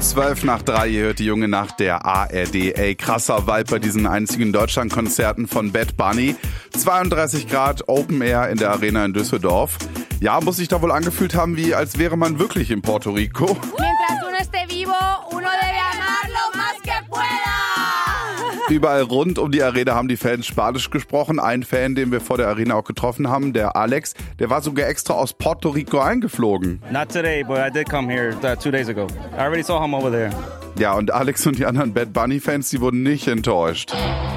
12:03, ihr hört die junge Nacht der ARD. Ey, krasser Vibe bei diesen einzigen Deutschlandkonzerten von Bad Bunny. 32 Grad Open Air in der Arena in Düsseldorf. Ja, muss sich da wohl angefühlt haben, wie als wäre man wirklich in Puerto Rico. Mientras uno esté vivo, uno debe amarlo más que pueda. Überall rund um die Arena haben die Fans Spanisch gesprochen. Ein Fan, den wir vor der Arena auch getroffen haben, der Alex, der war sogar extra aus Puerto Rico eingeflogen. Not today, but I did come here 2 days ago. I already saw him over there. Ja, und Alex und die anderen Bad Bunny-Fans, die wurden nicht enttäuscht.